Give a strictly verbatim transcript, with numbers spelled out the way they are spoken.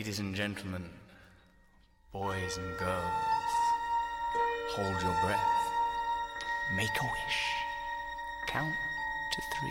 Ladies and gentlemen, boys and girls, hold your breath, make a wish, count to three.